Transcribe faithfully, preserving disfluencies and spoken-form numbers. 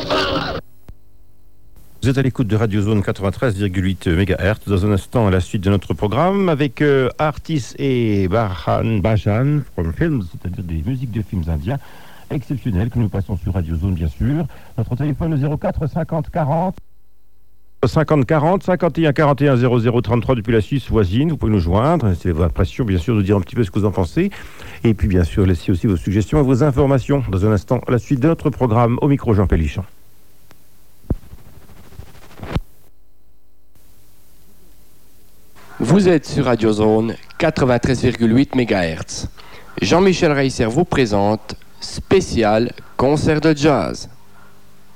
Vous êtes à l'écoute de Radio Zone quatre-vingt-treize virgule huit mégahertz. Dans un instant, à la suite de notre programme, avec euh, Artis et Bahan, Bajan from Films, c'est-à-dire des musiques de films indiens exceptionnelles que nous passons sur Radio Zone, bien sûr. Notre téléphone est zéro quatre cinquante quarante cinquante quarante cinquante et un quarante et un zéro zéro trente-trois depuis la Suisse voisine. Vous pouvez nous joindre. C'est votre passion, bien sûr, de dire un petit peu ce que vous en pensez. Et puis, bien sûr, laissez aussi vos suggestions et vos informations. Dans un instant, à la suite de notre programme, au micro Jean Pellichan. Vous êtes sur Radio Zone quatre-vingt-treize virgule huit mégahertz. Jean-Michel Reisser vous présente spécial concert de jazz.